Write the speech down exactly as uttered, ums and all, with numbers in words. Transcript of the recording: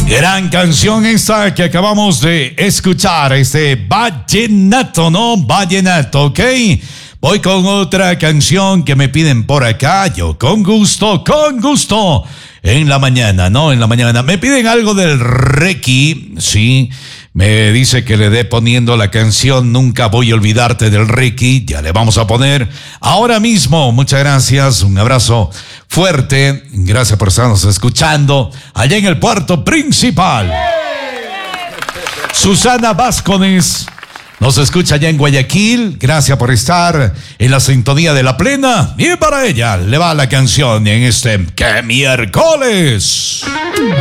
Gran canción esta que acabamos de escuchar, este vallenato, ¿no? Vallenato, ¿ok? Voy con otra canción que me piden por acá, yo con gusto, con gusto, en la mañana, ¿no? En la mañana. Me piden algo del Reiki, ¿sí? Me dice que le dé poniendo la canción Nunca Voy a Olvidarte del Reiki. Ya le vamos a poner ahora mismo. Muchas gracias, un abrazo fuerte. Gracias por estarnos escuchando allá en el puerto principal. Susana Vázquez nos escucha allá en Guayaquil. Gracias por estar en la sintonía de La Plena. Y para ella le va la canción en este que miércoles.